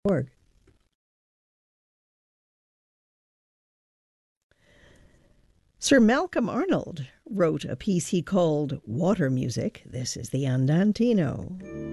org. Sir Malcolm Arnold wrote a piece he called Water Music. This is the Andantino.